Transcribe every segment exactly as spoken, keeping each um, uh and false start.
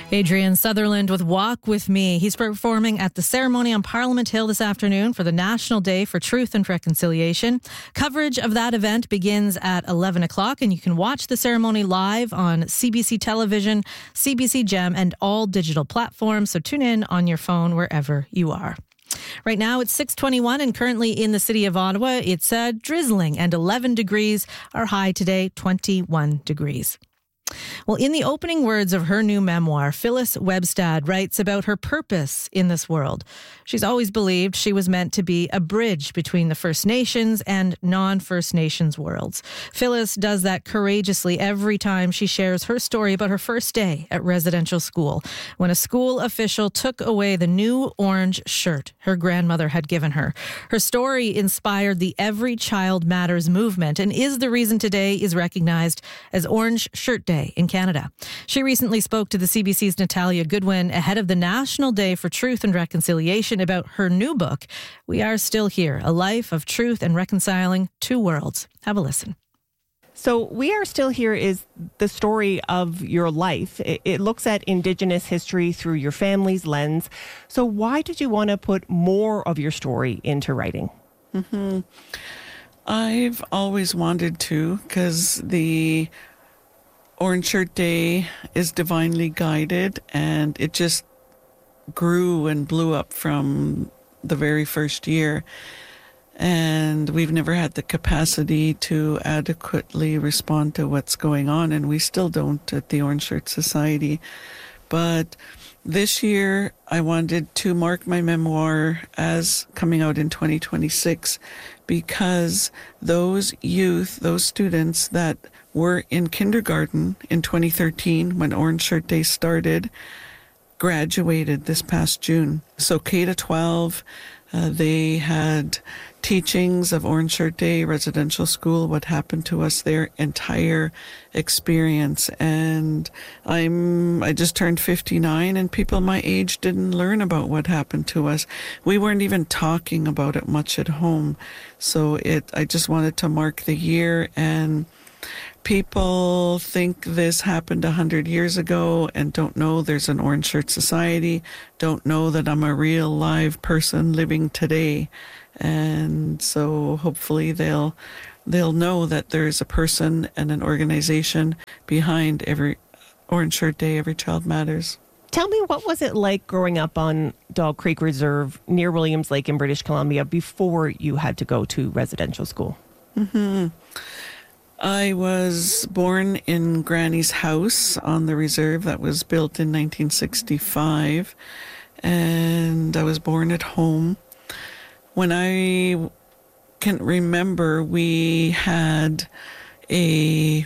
Adrian Sutherland with Walk With Me. He's performing at the ceremony on Parliament Hill this afternoon for the National Day for Truth and Reconciliation. Coverage of that event begins at eleven o'clock, and you can watch the ceremony live on C B C Television, C B C Gem, and all digital platforms. So tune in on your phone wherever you are. Right now it's six twenty-one, and currently in the city of Ottawa, it's uh, drizzling and eleven degrees. Our high today, twenty-one degrees. Well, in the opening words of her new memoir, Phyllis Webstad writes about her purpose in this world. She's always believed she was meant to be a bridge between the First Nations and non-First Nations worlds. Phyllis does that courageously every time she shares her story about her first day at residential school, when a school official took away the new orange shirt her grandmother had given her. Her story inspired the Every Child Matters movement and is the reason today is recognized as Orange Shirt Day in Canada. She recently spoke to the C B C's Natalia Goodwin ahead of the National Day for Truth and Reconciliation about her new book, We Are Still Here, A Life of Truth and Reconciling Two Worlds. Have a listen. So We Are Still Here is the story of your life. It, it looks at Indigenous history through your family's lens. So why did you want to put more of your story into writing? Mm-hmm. I've always wanted to, because the Orange Shirt Day is divinely guided, and it just grew and blew up from the very first year. And we've never had the capacity to adequately respond to what's going on, and we still don't at the Orange Shirt Society. But this year, I wanted to mark my memoir as coming out in twenty twenty-six, because those youth, those students that were in kindergarten in twenty thirteen when Orange Shirt Day started, graduated this past June. So K to twelve, uh, they had teachings of Orange Shirt Day, residential school, what happened to us, their entire experience. And I'm, I just turned fifty-nine, and people my age didn't learn about what happened to us. We weren't even talking about it much at home. So it, I just wanted to mark the year, and people think this happened a hundred years ago and don't know there's an Orange Shirt Society, don't know that I'm a real live person living today. And so hopefully they'll they'll know that there's a person and an organization behind every Orange Shirt Day, Every Child Matters. Tell me, what was it like growing up on Dog Creek Reserve near Williams Lake in British Columbia before you had to go to residential school? Mm-hmm. I was born in Granny's house on the reserve that was built in nineteen sixty-five, and I was born at home. When I can remember, we had a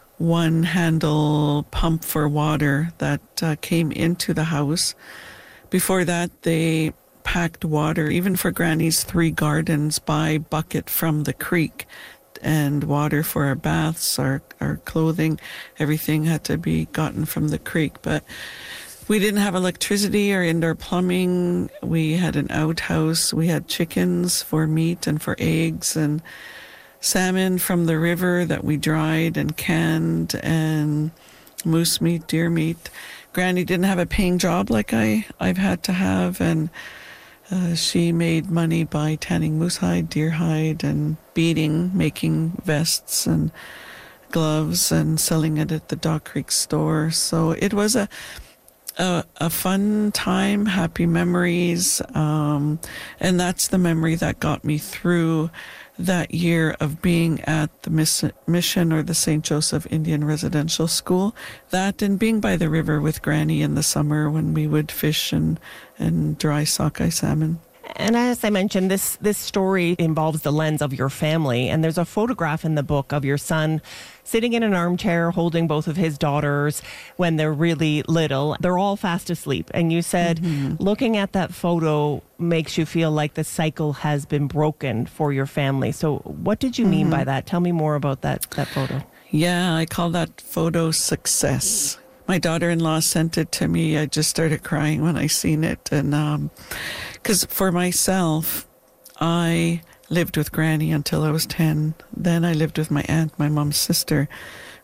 one-handle pump for water that uh, came into the house. Before that, they packed water, even for Granny's three gardens, by bucket from the creek. And water for our baths, our, our clothing, everything had to be gotten from the creek. But we didn't have electricity or indoor plumbing. We had an outhouse. We had chickens for meat and for eggs, and salmon from the river that we dried and canned, and moose meat, deer meat. Granny didn't have a paying job like I, I've had to have, and Uh, she made money by tanning moose hide, deer hide, and beading, making vests and gloves and selling it at the Dog Creek store. So it was a a, a fun time, happy memories, um, and that's the memory that got me through that year of being at the miss- Mission or the Saint Joseph Indian Residential School. That and being by the river with Granny in the summer when we would fish and, and dry sockeye salmon. And as I mentioned, this this story involves the lens of your family. And there's a photograph in the book of your son sitting in an armchair holding both of his daughters when they're really little. They're all fast asleep. And you said mm-hmm. looking at that photo makes you feel like the cycle has been broken for your family. So what did you mean mm-hmm. by that? Tell me more about that, that photo. Yeah, I call that photo success. My daughter-in-law sent it to me. I just started crying when I seen it. And um, because for myself, I lived with Granny until I was ten. Then I lived with my aunt, my mom's sister,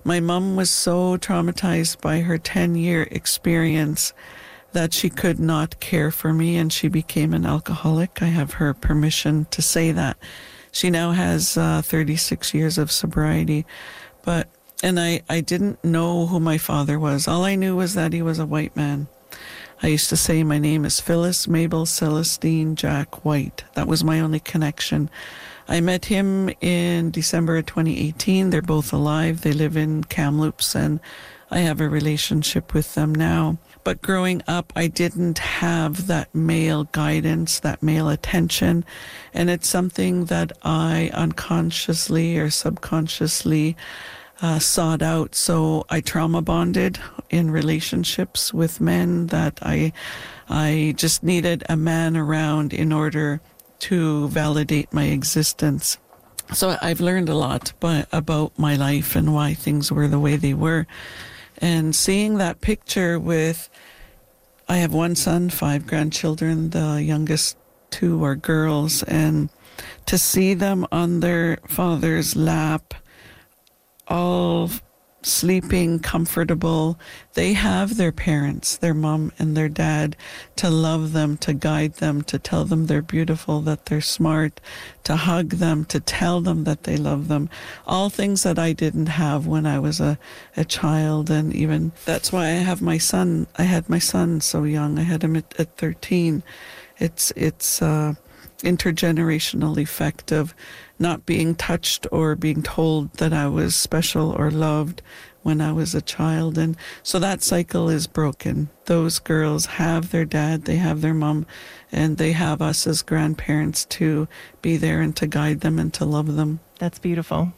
My mom was so traumatized by her ten-year experience that she could not care for me, and she became an alcoholic. I have her permission to say that. She now has uh, thirty-six years of sobriety, but and I, I didn't know who my father was. All I knew was that he was a white man. I used to say, my name is Phyllis Mabel Celestine Jack White. That was my only connection. I met him in December of twenty eighteen. They're both alive. They live in Kamloops, and I have a relationship with them now. But growing up, I didn't have that male guidance, that male attention. And it's something that I unconsciously or subconsciously uh, sought out. So I trauma bonded in relationships with men that I, I just needed a man around in order to validate my existence. So I've learned a lot by, about my life and why things were the way they were. And seeing that picture with, I have one son, five grandchildren, the youngest two are girls, and to see them on their father's lap, all sleeping comfortable. They have their parents, their mom and their dad, to love them, to guide them, to tell them they're beautiful, that they're smart, to hug them, to tell them that they love them. All things that I didn't have when I was a, a child. And even that's why I have my son. I had my son so young. I had him at, at thirteen. It's, it's, uh, intergenerational effect of not being touched or being told that I was special or loved when I was a child. And so that cycle is broken. Those girls have their dad, they have their mom, and they have us as grandparents to be there and to guide them and to love them. That's beautiful.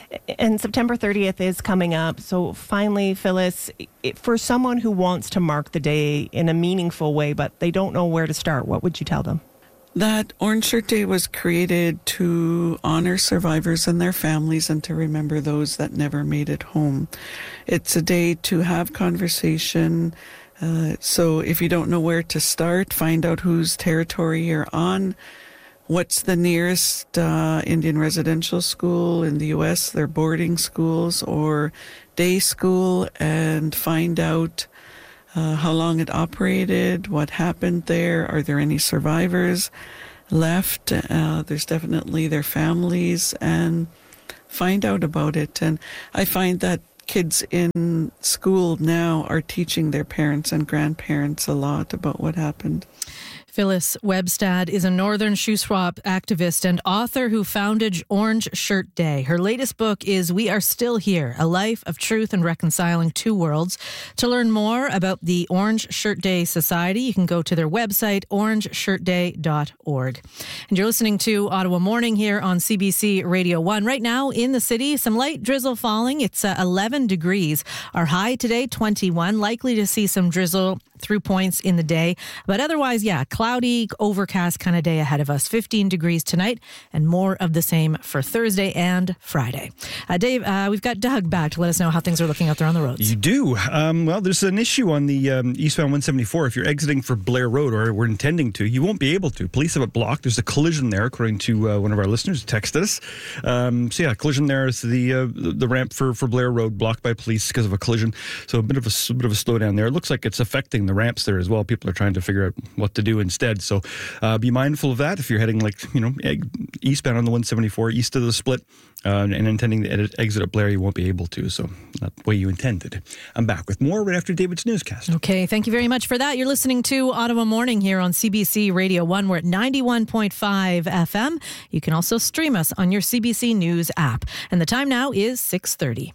And September thirtieth is coming up. So finally, Phyllis, for someone who wants to mark the day in a meaningful way, but they don't know where to start, what would you tell them? That Orange Shirt Day was created to honor survivors and their families and to remember those that never made it home. It's a day to have conversation. Uh, so if you don't know where to start, find out whose territory you're on. What's the nearest uh, Indian residential school in the U S? They're boarding schools or day school, and find out Uh, how long it operated, what happened there, are there any survivors left? Uh, there's definitely their families, and find out about it. And I find that kids in school now are teaching their parents and grandparents a lot about what happened. Phyllis Webstad is a Northern Shoe Swap activist and author who founded Orange Shirt Day. Her latest book is We Are Still Here, A Life of Truth and Reconciling Two Worlds. To learn more about the Orange Shirt Day Society, you can go to their website, orange shirt day dot org. And you're listening to Ottawa Morning here on C B C Radio one. Right now in the city, some light drizzle falling. It's uh, eleven degrees. Our high today, twenty-one. Likely to see some drizzle through points in the day. But otherwise, yeah, cloudy, overcast kind of day ahead of us. fifteen degrees tonight and more of the same for Thursday and Friday. Uh, Dave, uh, we've got Doug back to let us know how things are looking out there on the roads. You do. Um, well, there's an issue on the um, eastbound one seventy-four. If you're exiting for Blair Road, or we're intending to, you won't be able to. Police have it blocked. There's a collision there, according to uh, one of our listeners who texted us. Um, so yeah, collision there is the uh, the ramp for, for Blair Road blocked by police because of a collision. So a bit of a, a bit of a slowdown there. It looks like it's affecting the ramps there as well. People are trying to figure out what to do instead. So uh, be mindful of that if you're heading, like, you know, eastbound on the one seventy-four, east of the split, uh, and intending to edit, exit at Blair, you won't be able to. So not the way you intended. I'm back with more right after David's newscast. Okay, thank you very much for that. You're listening to Ottawa Morning here on C B C Radio one. We're at ninety-one point five F M. You can also stream us on your C B C News app. And the time now is six thirty.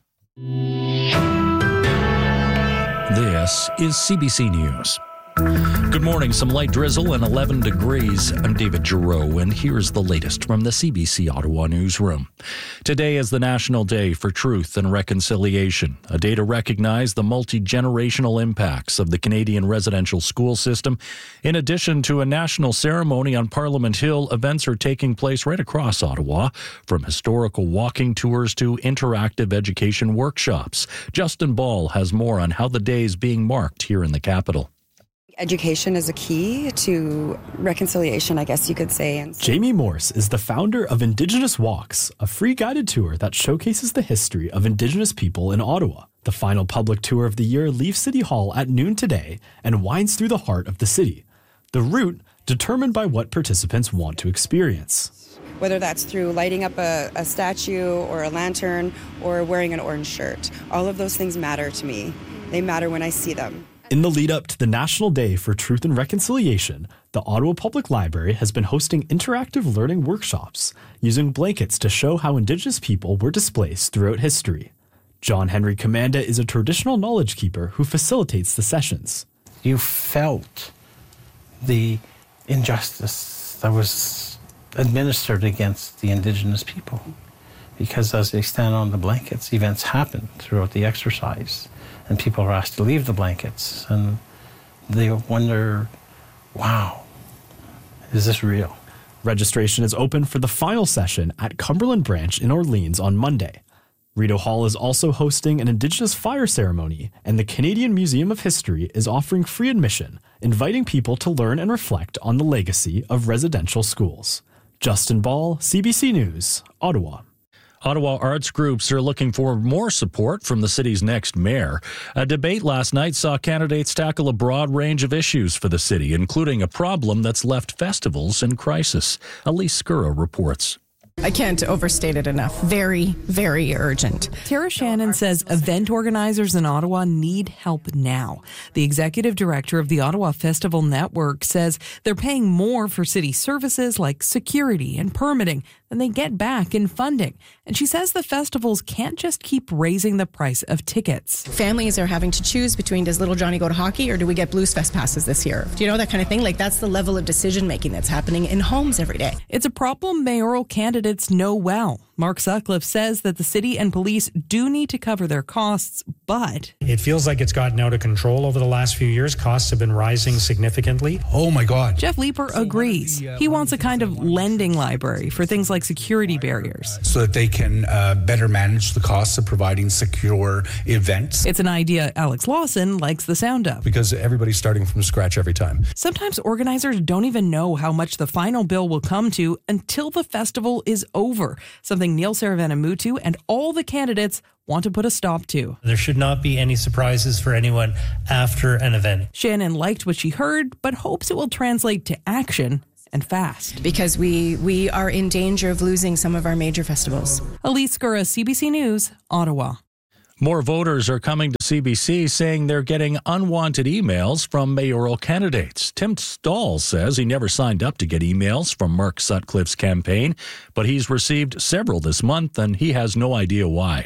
This is C B C News. Good morning. Some light drizzle and eleven degrees. I'm David Giroux, and here's the latest from the C B C Ottawa newsroom. Today is the National Day for Truth and Reconciliation, a day to recognize the multi-generational impacts of the Canadian residential school system. In addition to a national ceremony on Parliament Hill, events are taking place right across Ottawa, from historical walking tours to interactive education workshops. Justin Ball has more on how the day is being marked here in the capital. Education is a key to reconciliation, I guess you could say. And so- Jamie Morse is the founder of Indigenous Walks, a free guided tour that showcases the history of Indigenous people in Ottawa. The final public tour of the year leaves City Hall at noon today and winds through the heart of the city. The route determined by what participants want to experience. Whether that's through lighting up a, a statue or a lantern or wearing an orange shirt, all of those things matter to me. They matter when I see them. In the lead up to the National Day for Truth and Reconciliation, the Ottawa Public Library has been hosting interactive learning workshops using blankets to show how Indigenous people were displaced throughout history. John Henry Commanda is a traditional knowledge keeper who facilitates the sessions. You felt the injustice that was administered against the Indigenous people because as they stand on the blankets, events happen throughout the exercise. And people are asked to leave the blankets, and they wonder, wow, is this real? Registration is open for the final session at Cumberland Branch in Orleans on Monday. Rideau Hall is also hosting an Indigenous fire ceremony, and the Canadian Museum of History is offering free admission, inviting people to learn and reflect on the legacy of residential schools. Justin Ball, C B C News, Ottawa. Ottawa arts groups are looking for more support from the city's next mayor. A debate last night saw candidates tackle a broad range of issues for the city, including a problem that's left festivals in crisis. Elise Skura reports. I can't overstate it enough. Very, very urgent. Tara Shannon says event organizers in Ottawa need help now. The executive director of the Ottawa Festival Network says they're paying more for city services like security and permitting than they get back in funding. And she says the festivals can't just keep raising the price of tickets. Families are having to choose between, does little Johnny go to hockey or do we get Blues Fest passes this year? Do you know, that kind of thing? Like, that's the level of decision making that's happening in homes every day. It's a problem mayoral candidates know well. Mark Sutcliffe says that the city and police do need to cover their costs, but it feels like it's gotten out of control over the last few years. Costs have been rising significantly. Oh my God. Jeff Leeper agrees. He wants a kind of lending library for things like security barriers. So that they can uh, better manage the costs of providing secure events. It's an idea Alex Lawson likes the sound of. Because everybody's starting from scratch every time. Sometimes organizers don't even know how much the final bill will come to until the festival is over. Something Neil Saravanamutu and all the candidates want to put a stop to. There should not be any surprises for anyone after an event. Shannon liked what she heard, but hopes it will translate to action and fast. Because we, we are in danger of losing some of our major festivals. Elise Skura, C B C News, Ottawa. More voters are coming to C B C saying they're getting unwanted emails from mayoral candidates. Tim Stahl says he never signed up to get emails from Mark Sutcliffe's campaign, but he's received several this month and he has no idea why.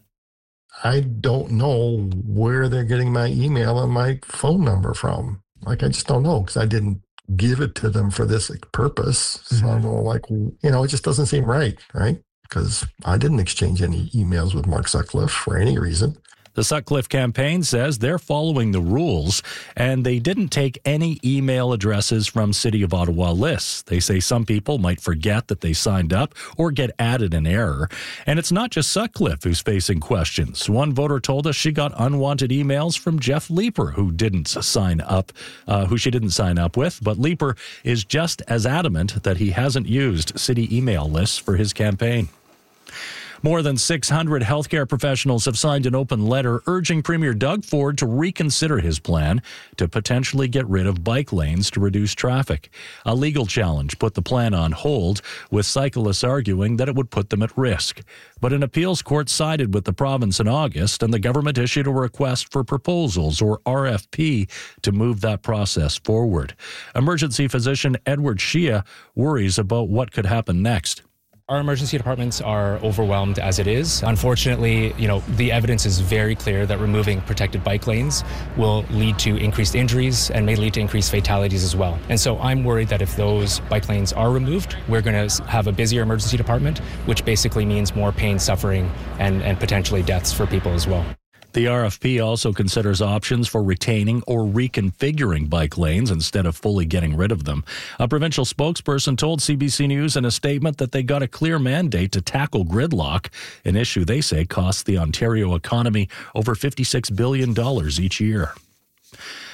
I don't know where they're getting my email and my phone number from. Like, I just don't know because I didn't give it to them for this purpose. So I'm like, you know, it just doesn't seem right, right? Because I didn't exchange any emails with Mark Sutcliffe for any reason. The Sutcliffe campaign says they're following the rules, and they didn't take any email addresses from City of Ottawa lists. They say some people might forget that they signed up or get added in error. And it's not just Sutcliffe who's facing questions. One voter told us she got unwanted emails from Jeff Leeper, who didn't sign up, uh, who she didn't sign up with. But Leeper is just as adamant that he hasn't used city email lists for his campaign. More than six hundred healthcare professionals have signed an open letter urging Premier Doug Ford to reconsider his plan to potentially get rid of bike lanes to reduce traffic. A legal challenge put the plan on hold, with cyclists arguing that it would put them at risk. But an appeals court sided with the province in August, and the government issued a request for proposals, or R F P, to move that process forward. Emergency physician Edward Shea worries about what could happen next. Our emergency departments are overwhelmed as it is. Unfortunately, you know, the evidence is very clear that removing protected bike lanes will lead to increased injuries and may lead to increased fatalities as well. And so I'm worried that if those bike lanes are removed, we're going to have a busier emergency department, which basically means more pain, suffering, and, and potentially deaths for people as well. The R F P also considers options for retaining or reconfiguring bike lanes instead of fully getting rid of them. A provincial spokesperson told C B C News in a statement that they got a clear mandate to tackle gridlock, an issue they say costs the Ontario economy over fifty-six billion dollars each year.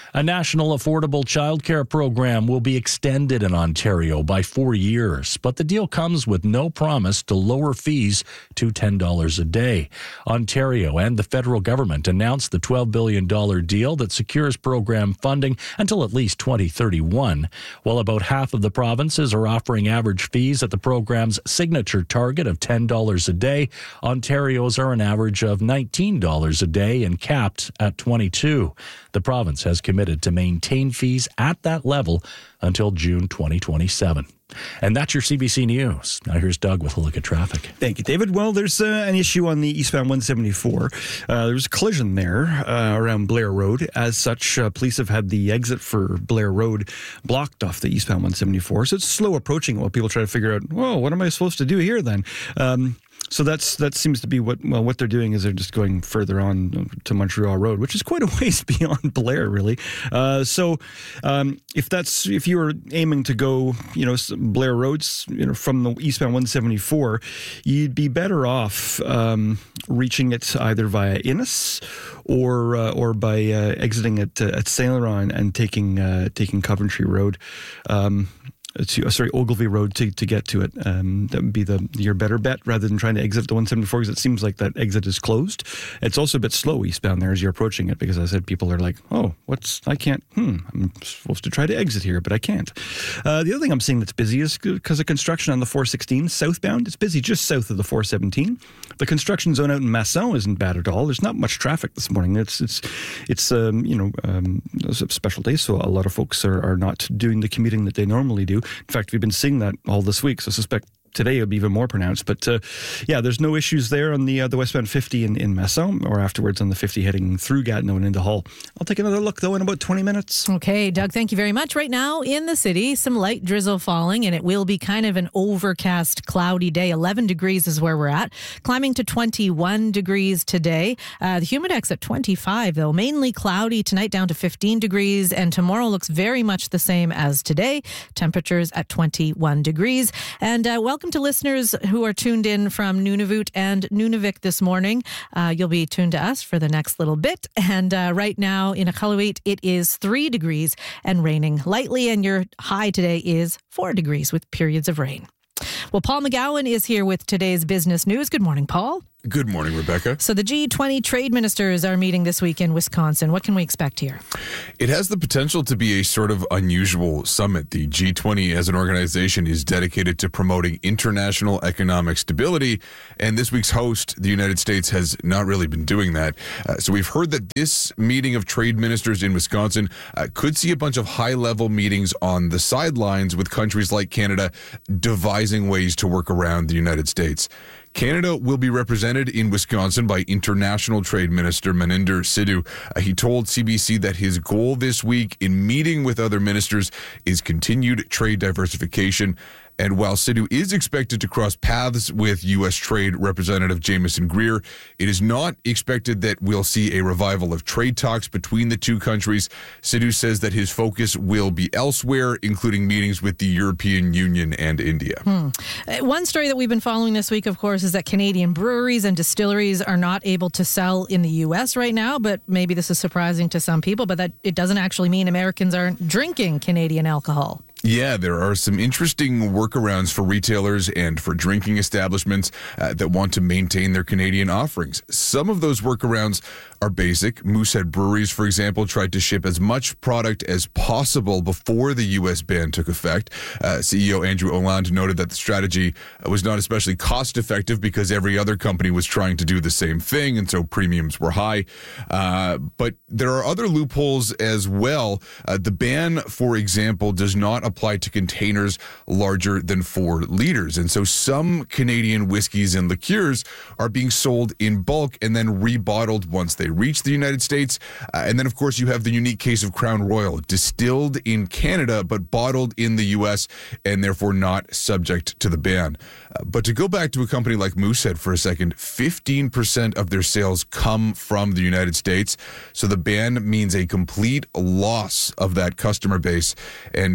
A national affordable childcare program will be extended in Ontario by four years, but the deal comes with no promise to lower fees to ten dollars a day. Ontario and the federal government announced the twelve billion dollars deal that secures program funding until at least twenty thirty-one, while about half of the provinces are offering average fees at the program's signature target of ten dollars a day. Ontario's are an average of nineteen dollars a day and capped at twenty-two dollars. The province has committed to maintain fees at that level until June twenty twenty-seven. And that's your C B C News. Now here's Doug with a look at traffic. Thank you, David. Well, there's uh, an issue on the eastbound one seventy-four. Uh, there was a collision there uh, around Blair Road. As such, uh, police have had the exit for Blair Road blocked off the eastbound one seventy-four. So it's slow approaching while people try to figure out, whoa, what am I supposed to do here then? Um, So that's that seems to be what well what they're doing is they're just going further on to Montreal Road, which is quite a ways beyond Blair, really. Uh, so um, if that's if you were aiming to go, you know, Blair Roads, you know, from the eastbound one seventy-four, you'd be better off um, reaching it either via Innis or uh, or by uh, exiting at uh, at Saint Laurent and taking uh, taking Coventry Road. Um, To, sorry, Ogilvy Road to, to get to it. Um, that would be the your better bet rather than trying to exit the one seventy-four because it seems like that exit is closed. It's also a bit slow eastbound there as you're approaching it because, as I said, people are like, oh, what's, I can't, hmm, I'm supposed to try to exit here, but I can't. Uh, the other thing I'm seeing that's busy is because of construction on the four sixteen southbound. It's busy just south of the four seventeen. The construction zone out in Masson isn't bad at all. There's not much traffic this morning. It's, it's, it's um, you know, um, it's a special day, so a lot of folks are, are not doing the commuting that they normally do. In fact, we've been seeing that all this week, so I suspect today it'll be even more pronounced. But uh, yeah, there's no issues there on the uh, the westbound fifty in, in Masson or afterwards on the fifty heading through Gatineau and into Hull. I'll take another look, though, in about twenty minutes. Okay, Doug, thank you very much. Right now in the city, some light drizzle falling, and it will be kind of an overcast, cloudy day. eleven degrees is where we're at, climbing to twenty-one degrees today. Uh, the humidex at twenty-five, though. Mainly cloudy tonight, down to fifteen degrees, and tomorrow looks very much the same as today. Temperatures at twenty-one degrees. And uh, welcome to listeners who are tuned in from Nunavut and Nunavik this morning. Uh, you'll be tuned to us for the next little bit. And uh, right now in Iqaluit, it is three degrees and raining lightly. And your high today is four degrees with periods of rain. Well, Paul McGowan is here with today's business news. Good morning, Paul. Good morning, Rebecca. So the G twenty trade ministers are meeting this week in Wisconsin. What can we expect here? It has the potential to be a sort of unusual summit. The G twenty as an organization is dedicated to promoting international economic stability, and this week's host, the United States, has not really been doing that. Uh, so we've heard that this meeting of trade ministers in Wisconsin uh, could see a bunch of high-level meetings on the sidelines with countries like Canada devising ways to work around the United States. Canada will be represented in Wisconsin by International Trade Minister Maninder Sidhu. Uh, he told C B C that his goal this week in meeting with other ministers is continued trade diversification. And while Sidhu is expected to cross paths with U S Trade Representative Jameson Greer, it is not expected that we'll see a revival of trade talks between the two countries. Sidhu says that his focus will be elsewhere, including meetings with the European Union and India. Hmm. One story that we've been following this week, of course, is that Canadian breweries and distilleries are not able to sell in the U S right now, but maybe this is surprising to some people, but that it doesn't actually mean Americans aren't drinking Canadian alcohol. Yeah, there are some interesting workarounds for retailers and for drinking establishments uh, that want to maintain their Canadian offerings. Some of those workarounds are basic. Moosehead Breweries, for example, tried to ship as much product as possible before the U S ban took effect. Uh, C E O Andrew Oland noted that the strategy was not especially cost-effective because every other company was trying to do the same thing, and so premiums were high. Uh, but there are other loopholes as well. Uh, the ban, for example, does not apply to containers larger than four liters. And so some Canadian whiskeys and liqueurs are being sold in bulk and then rebottled once they reach the United States. Uh, and then, of course, you have the unique case of Crown Royal, distilled in Canada but bottled in the U S and therefore not subject to the ban. Uh, but to go back to a company like Moosehead for a second, fifteen percent of their sales come from the United States. So the ban means a complete loss of that customer base. And Canadian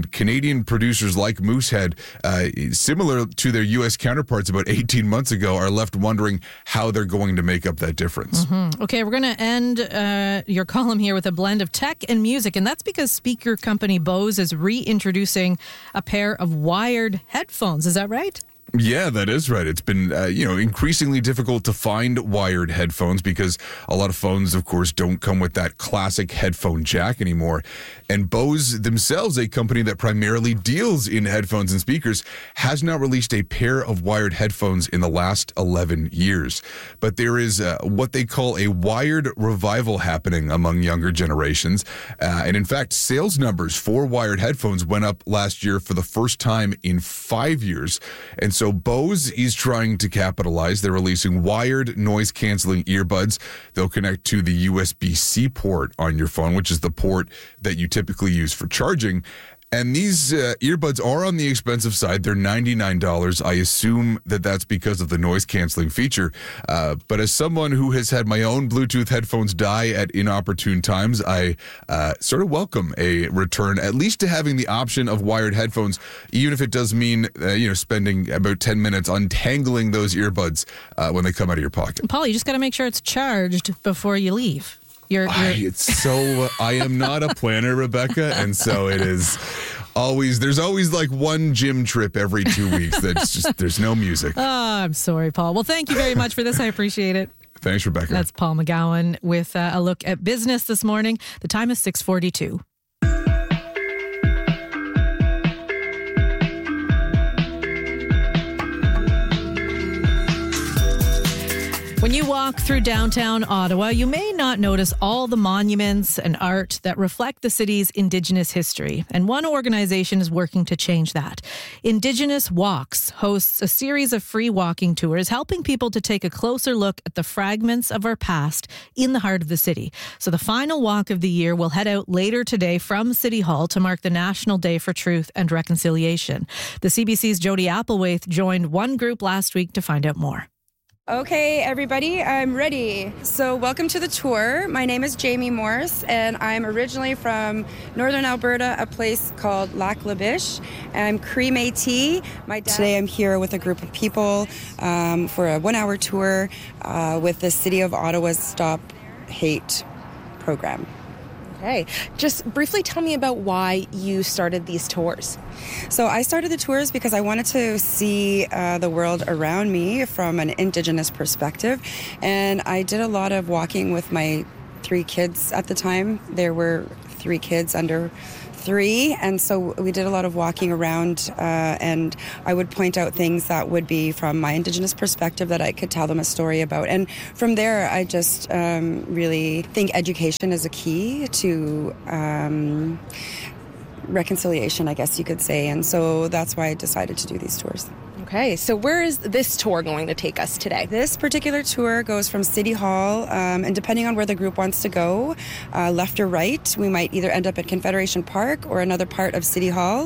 Canadian producers like Moosehead, uh, similar to their U S counterparts about eighteen months ago, are left wondering how they're going to make up that difference. Mm-hmm. Okay, we're going to end uh, your column here with a blend of tech and music, and that's because speaker company Bose is reintroducing a pair of wired headphones. Is that right? Yeah, that is right. It's been, uh, you know, increasingly difficult to find wired headphones because a lot of phones, of course, don't come with that classic headphone jack anymore. And Bose themselves, a company that primarily deals in headphones and speakers, has now released a pair of wired headphones in the last eleven years. But there is uh, what they call a wired revival happening among younger generations. Uh, and in fact, sales numbers for wired headphones went up last year for the first time in five years. And so So Bose is trying to capitalize. They're releasing wired noise-canceling earbuds. They'll connect to the U S B C port on your phone, which is the port that you typically use for charging. And these uh, earbuds are on the expensive side. They're ninety-nine dollars. I assume that that's because of the noise-canceling feature. Uh, but as someone who has had my own Bluetooth headphones die at inopportune times, I uh, sort of welcome a return, at least to having the option of wired headphones, even if it does mean, uh, you know, spending about ten minutes untangling those earbuds uh, when they come out of your pocket. Paul, you just got to make sure it's charged before you leave. You're, you're... I, it's so, I am not a planner, Rebecca, and so it is always, there's always like one gym trip every two weeks that's just, there's no music. Oh, I'm sorry, Paul. Well, thank you very much for this. I appreciate it. Thanks, Rebecca. That's Paul McGowan with uh, a look at business this morning. The time is six forty-two. When you walk through downtown Ottawa, you may not notice all the monuments and art that reflect the city's Indigenous history. And one organization is working to change that. Indigenous Walks hosts a series of free walking tours, helping people to take a closer look at the fragments of our past in the heart of the city. So the final walk of the year will head out later today from City Hall to mark the National Day for Truth and Reconciliation. The C B C's Jody Applewaith joined one group last week to find out more. Okay, everybody, I'm ready. So welcome to the tour. My name is Jamie Morris, and I'm originally from Northern Alberta, a place called Lac La Biche. I'm Cree Métis. My dad- Today I'm here with a group of people um, for a one-hour tour uh, with the City of Ottawa's Stop Hate program. Okay. Just briefly tell me about why you started these tours. So I started the tours because I wanted to see uh, the world around me from an Indigenous perspective. And I did a lot of walking with my three kids at the time. There were three kids under three, and so we did a lot of walking around, uh, and I would point out things that would be from my Indigenous perspective that I could tell them a story about. And from there, I just um, really think education is a key to um, reconciliation, I guess you could say, and so that's why I decided to do these tours. Okay, so where is this tour going to take us today? This particular tour goes from City Hall, um, and depending on where the group wants to go, uh, left or right, we might either end up at Confederation Park or another part of City Hall.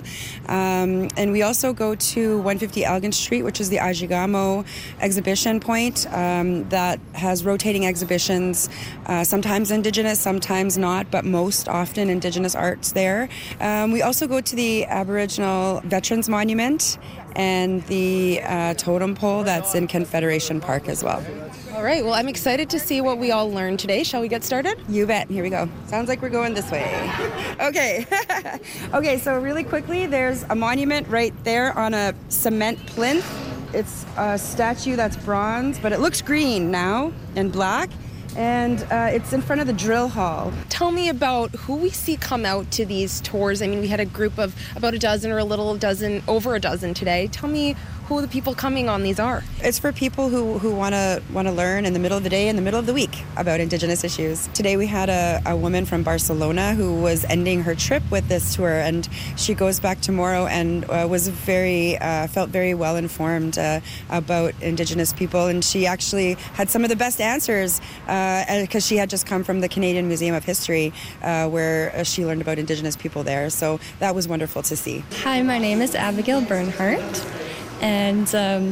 Um, and we also go to one fifty Elgin Street, which is the Ajigamo exhibition point um, that has rotating exhibitions, uh, sometimes Indigenous, sometimes not, but most often Indigenous arts there. Um, we also go to the Aboriginal Veterans Monument and the uh, totem pole that's in Confederation Park as well. All right, well, I'm excited to see what we all learned today. Shall we get started? You bet. Here we go. Sounds like we're going this way. Okay. Okay, so really quickly, there's a monument right there on a cement plinth. It's a statue that's bronze, but it looks green now and black. And uh, it's in front of the drill hall. Tell me about who we see come out to these tours. I mean, we had a group of about a dozen or a little dozen, over a dozen today. Tell me who the people coming on these are. It's for people who, who want to want to learn in the middle of the day, in the middle of the week, about Indigenous issues. Today we had a, a woman from Barcelona who was ending her trip with this tour, and she goes back tomorrow and uh, was very, uh, felt very well informed uh, about Indigenous people, and she actually had some of the best answers because uh, she had just come from the Canadian Museum of History uh, where she learned about Indigenous people there. So that was wonderful to see. Hi, my name is Abigail Bernhardt. And um,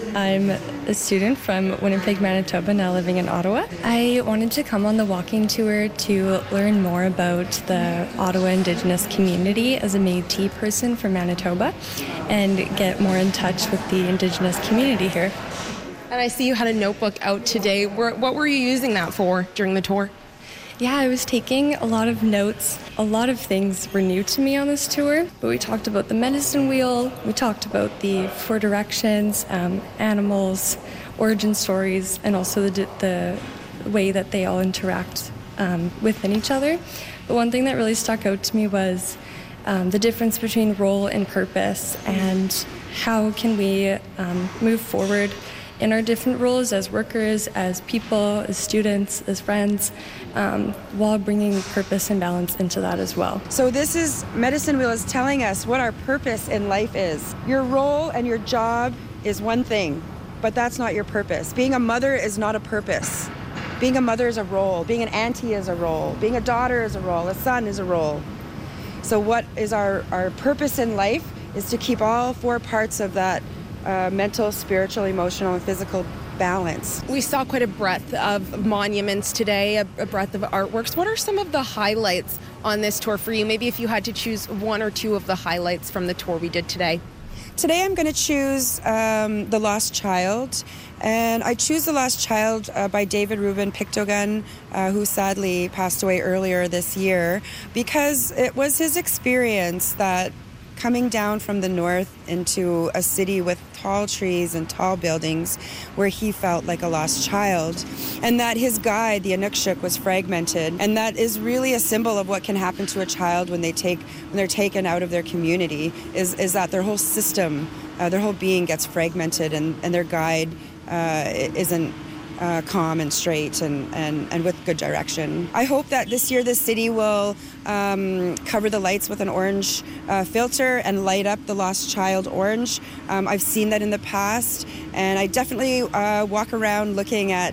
I'm a student from Winnipeg, Manitoba, now living in Ottawa. I wanted to come on the walking tour to learn more about the Ottawa Indigenous community as a Métis person from Manitoba and get more in touch with the Indigenous community here. And I see you had a notebook out today. What were you using that for during the tour? Yeah, I was taking a lot of notes. A lot of things were new to me on this tour, but we talked about the medicine wheel, we talked about the four directions, um, animals, origin stories, and also the, the way that they all interact um, within each other. But one thing that really stuck out to me was um, the difference between role and purpose, and how can we um, move forward in our different roles as workers, as people, as students, as friends, um, while bringing purpose and balance into that as well. So this is, Medicine Wheel is telling us what our purpose in life is. Your role and your job is one thing, but that's not your purpose. Being a mother is not a purpose. Being a mother is a role. Being an auntie is a role. Being a daughter is a role. A son is a role. So what is our, our purpose in life is to keep all four parts of that Uh, mental, spiritual, emotional, and physical balance. We saw quite a breadth of monuments today, a, a breadth of artworks. What are some of the highlights on this tour for you? Maybe if you had to choose one or two of the highlights from the tour we did today. Today I'm going to choose um, The Lost Child. And I choose The Lost Child uh, by David Reuben Pictogun, uh, who sadly passed away earlier this year, because it was his experience that coming down from the north into a city with tall trees and tall buildings where he felt like a lost child, and that his guide, the Inukshuk, was fragmented. And that is really a symbol of what can happen to a child when they take when they're taken out of their community, is, is that their whole system, uh, their whole being gets fragmented, and, and their guide uh, isn't Uh, calm and straight and, and, and with good direction. I hope that this year this city will um, cover the lights with an orange uh, filter and light up the Lost Child orange. Um, I've seen that in the past, and I definitely uh, walk around looking at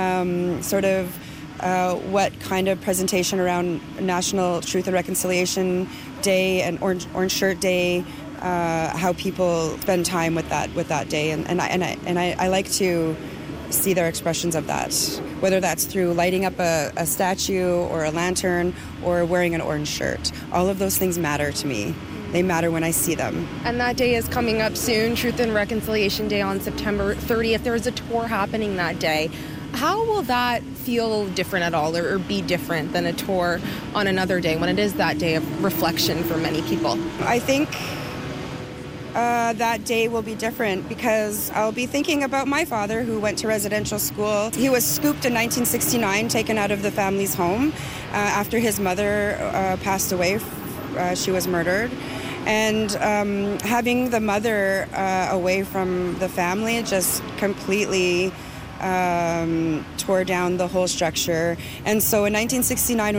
um, sort of uh, what kind of presentation around National Truth and Reconciliation Day and Orange, Orange Shirt Day, uh, how people spend time with that with that day, and, and I and I and I, I like to see their expressions of that, whether that's through lighting up a, a statue or a lantern or wearing an orange shirt. All of those things matter to me. They matter when I see them. And that day is coming up soon, Truth and Reconciliation Day on September thirtieth. There is a tour happening that day. How will that feel different at all, or, or be different than a tour on another day when it is that day of reflection for many people? I think Uh, that day will be different because I'll be thinking about my father, who went to residential school. He was scooped in nineteen sixty-nine, taken out of the family's home uh, after his mother uh, passed away. Uh, she was murdered. And um, having the mother uh, away from the family just completely um, tore down the whole structure. And so in nineteen sixty-nine, when